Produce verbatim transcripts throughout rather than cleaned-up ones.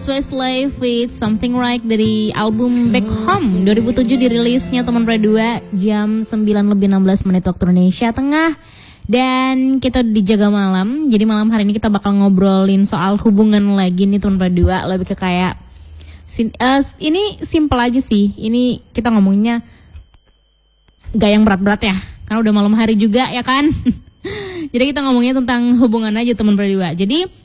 was Westlife with Something Right dari album Back Home dua ribu tujuh, dirilisnya teman berdua jam sembilan lebih enam belas menit waktu Indonesia Tengah. Dan kita di Jaga Malam. Jadi malam hari ini kita bakal ngobrolin soal hubungan lagi nih teman berdua. Lebih ke kayak sim, uh, ini simple aja sih. Ini kita ngomongnya gak yang berat-berat ya, karena udah malam hari juga ya kan. Jadi kita ngomongnya tentang hubungan aja teman berdua. Jadi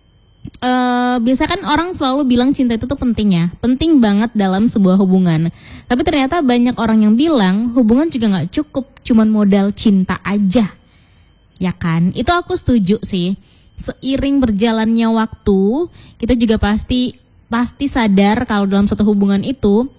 Uh, biasa kan orang selalu bilang cinta itu tuh penting ya, penting banget dalam sebuah hubungan. Tapi ternyata banyak orang yang bilang hubungan juga gak cukup cuman modal cinta aja, ya kan? Itu aku setuju sih. Seiring berjalannya waktu, kita juga pasti pasti sadar kalau dalam satu hubungan itu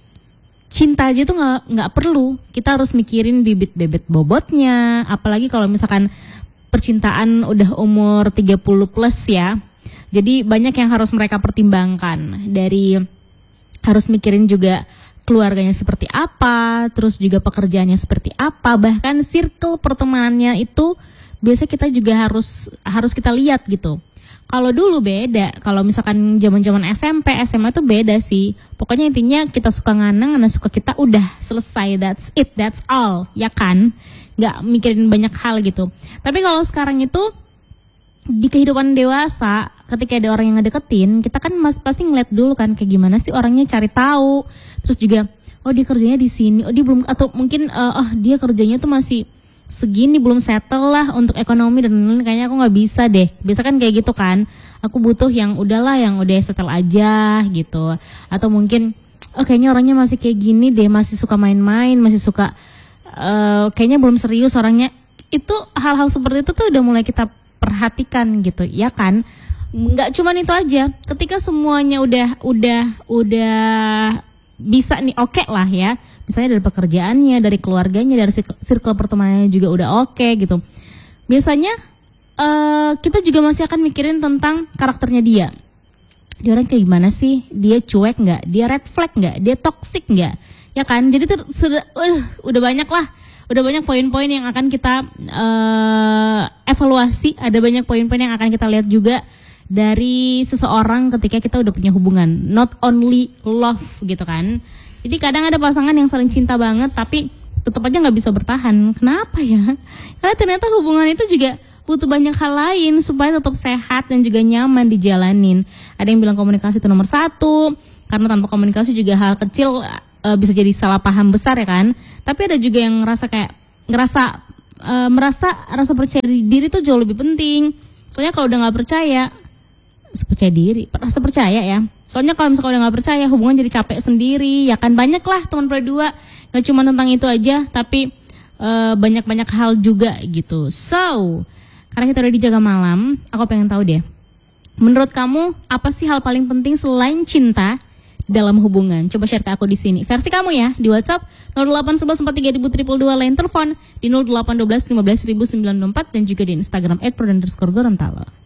cinta aja tuh gak, gak perlu. Kita harus mikirin bibit-bebet bobotnya. Apalagi kalau misalkan percintaan udah umur tiga puluh plus ya. Jadi banyak yang harus mereka pertimbangkan. Dari harus mikirin juga keluarganya seperti apa, terus juga pekerjaannya seperti apa, bahkan circle pertemanannya itu biasa kita juga harus harus kita lihat gitu. Kalau dulu beda, kalau misalkan zaman-zaman S M P, S M A itu beda sih. Pokoknya intinya kita suka nganang, anak suka kita, udah selesai, that's it, that's all, ya kan? Nggak mikirin banyak hal gitu. Tapi kalau sekarang itu di kehidupan dewasa, ketika ada orang yang ngedeketin, kita kan mas, pasti ngeliat dulu kan kayak gimana sih orangnya, cari tahu. Terus juga, oh dia kerjanya di sini, oh dia belum, atau mungkin uh, oh dia kerjanya tuh masih segini, belum settle lah untuk ekonomi dan lain-lain, kayaknya aku nggak bisa deh. Biasa kan kayak gitu kan. Aku butuh yang udahlah, yang udah settle aja gitu. Atau mungkin, oh kayaknya orangnya masih kayak gini deh, masih suka main-main, masih suka, uh, kayaknya belum serius orangnya. Itu hal-hal seperti itu tuh udah mulai kita perhatikan gitu, ya kan? Nggak cuman itu aja. Ketika semuanya udah udah udah bisa nih, oke okay lah ya. Misalnya dari pekerjaannya, dari keluarganya, dari circle pertemanannya juga udah oke okay, gitu. Biasanya uh, kita juga masih akan mikirin tentang karakternya dia. Dia orang kayak gimana sih? Dia cuek nggak? Dia red flag nggak? Dia toxic nggak? Ya kan? Jadi tuh sudah uh, udah banyak lah. Udah banyak poin-poin yang akan kita uh, evaluasi. Ada banyak poin-poin yang akan kita lihat juga dari seseorang ketika kita udah punya hubungan. Not only love gitu kan. Jadi kadang ada pasangan yang saling cinta banget tapi tetap aja gak bisa bertahan. Kenapa ya? Karena ternyata hubungan itu juga butuh banyak hal lain supaya tetap sehat dan juga nyaman dijalanin. Ada yang bilang komunikasi itu nomor satu, karena tanpa komunikasi juga hal kecil uh, bisa jadi salah paham besar ya kan. Tapi ada juga yang ngerasa kayak ngerasa uh, merasa rasa percaya diri itu jauh lebih penting. Soalnya kalau udah nggak percaya, percaya diri, rasa percaya ya. Soalnya kalau misalnya udah nggak percaya, hubungan jadi capek sendiri. Ya kan, banyak lah teman berdua. Nggak cuma tentang itu aja, tapi uh, banyak-banyak hal juga gitu. So, karena kita udah di Jaga Malam, aku pengen tahu deh. Menurut kamu apa sih hal paling penting selain cinta dalam hubungan? Coba share ke aku di sini. Versi kamu ya, di WhatsApp nol delapan satu satu empat tiga dua dua dua, lain telepon di nol delapan satu dua lima belas sembilan dua empat dan juga di Instagram et pro underscore gorontalo.